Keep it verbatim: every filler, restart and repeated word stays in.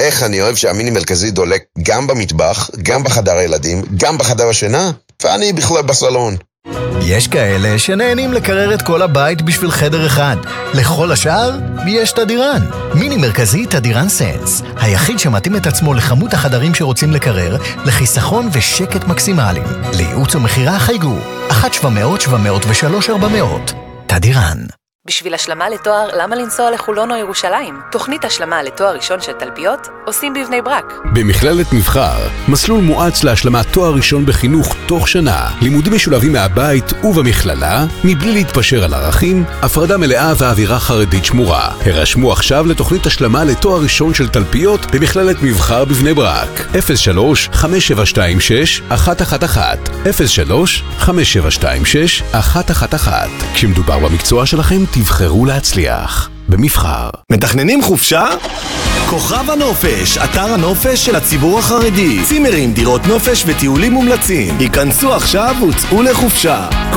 איך אני אוהב שהמיני מרכזי דולק גם במטבח, גם בחדר הילדים, גם בחדר השינה, ואני בכלל בסלון. יש כאלה שנהנים לקרר את כל הבית בשביל חדר אחד. לכל השאר יש תדירן. מיני מרכזי תדירן סנס, היחיד שמתאים את עצמו לכמות החדרים שרוצים לקרר, לחיסכון ושקט מקסימליים. לייעוץ ומחירה חייגו אחת שבע מאות שבע מאות ושלוש ארבע מאות. תדירן. בשביל השלמה לתואר, למה לנסוע לחולון או ירושלים? תוכנית השלמה לתואר ראשון של תלפיות עושים בבני ברק. במכללת מבחר, מסלול מואץ להשלמת תואר ראשון בחינוך תוך שנה. לימודים משולבים מהבית ובמכללה, מבלי להתפשר על ערכים, הפרדה מלאה ואווירה חרדית שמורה. הרשמו עכשיו לתוכנית השלמה לתואר ראשון של תלפיות במכללת מבחר בבני ברק. אפס שלוש חמש שבע שתיים שש אחת אחת אחת אפס שלוש חמש שבע שתיים שש אחת אחת אחת. כשמדובר במקצוע שלכם, תבחרו להצליח במבחר. מתכננים חופשה? כוכב הנופש, אתר הנופש של הציבור החרדי. צימרים, דירות נופש וטיולים מומלצים. היכנסו עכשיו וצאו לחופשה.